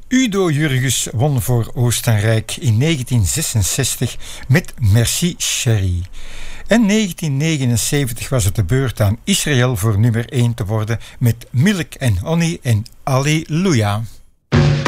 Udo Jurgens won voor Oostenrijk in 1966 met Merci Chérie. En 1979 was het de beurt aan Israël voor nummer 1 te worden met Milk and Honey en Alleluia.